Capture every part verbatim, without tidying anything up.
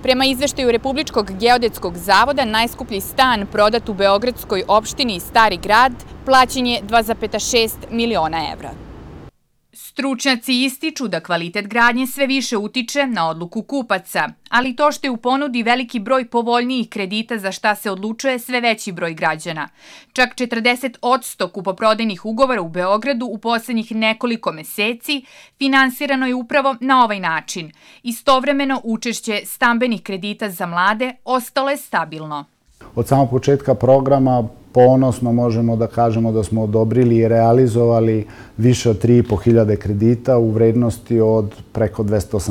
Prema izveštaju Republičkog geodetskog zavoda, najskuplji stan prodat u beogradskoj opštini Stari grad plaćen je dva zarez šest miliona evra. Stručnjaci ističu da kvalitet gradnje sve više utiče na odluku kupaca, ali to što je u ponudi veliki broj povoljnijih kredita za šta se odlučuje sve veći broj građana. Čak četrdeset posto kupoprodajnih ugovora u Beogradu u poslednjih nekoliko meseci finansirano je upravo na ovaj način. Istovremeno učešće stambenih kredita za mlade ostalo je stabilno. Od samog početka programa ponosno možemo da kažemo da smo odobrili i realizovali više od tri i po hiljade kredita u vrednosti od preko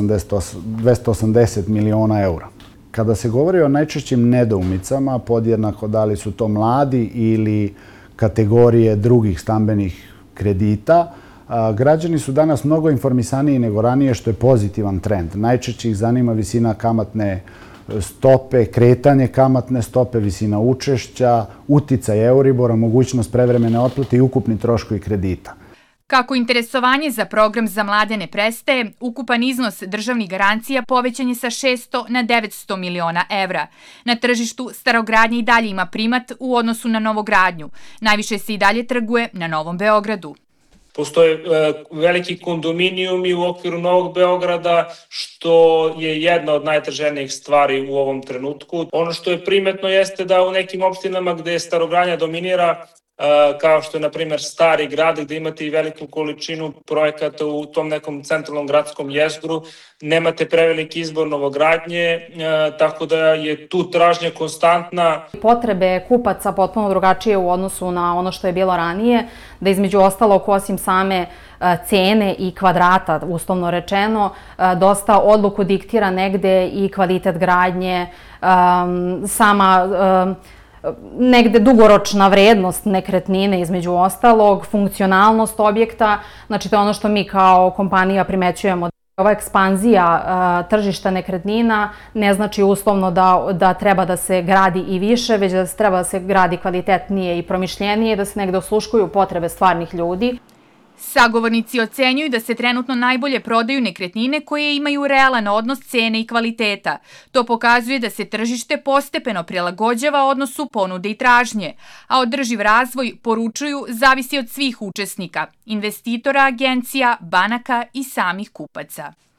dvesta osamdeset miliona eura. Kada se govori o najčešćim nedoumicama, podjednako da li su to mladi ili kategorije drugih stambenih kredita, građani su danas mnogo informisaniji nego ranije, što je pozitivan trend. Najčešće ih zanima visina kamatne stope, kretanje kamatne stope, visina učešća, uticaj Euribora, mogućnost prevremene otplate i ukupni troškovi kredita. Kako interesovanje za program za mlade ne prestaje, ukupan iznos državnih garancija povećan je sa šesto na devetsto miliona evra. Na tržištu starogradnja i dalje ima primat u odnosu na novogradnju. Najviše se i dalje trguje na Novom Beogradu. Postoje veliki kondominijumi u okviru Novog Beograda, što je jedna od najtraženijih stvari u ovom trenutku. Ono što je primetno jeste da u nekim opštinama gde starogradnja dominira, kao što je, na primjer, Stari grad, gde imate i veliku količinu projekata u tom nekom centralnom gradskom jezgru, nemate preveliki izbor novogradnje, tako da je tu tražnja konstantna. Potrebe kupaca potpuno drugačije u odnosu na ono što je bilo ranije, da između ostalog, osim same cene i kvadrata, uslovno rečeno, dosta odluku diktira negde i kvalitet gradnje, sama negde dugoročna vrednost nekretnine između ostalog, funkcionalnost objekta, znači to je ono što mi kao kompanija primećujemo. Ova ekspanzija tržišta nekretnina ne znači uslovno da treba da se gradi i više, već da treba da se gradi kvalitetnije i promišljenije, da se negde osluškuju potrebe stvarnih ljudi. Sagovornici ocenjuju da se trenutno najbolje prodaju nekretnine koje imaju realan odnos cene i kvaliteta. To pokazuje da se tržište postepeno prilagođava odnosu ponude i tražnje, a održiv razvoj, poručuju, zavisi od svih učesnika, investitora, agencija, banaka i samih kupaca.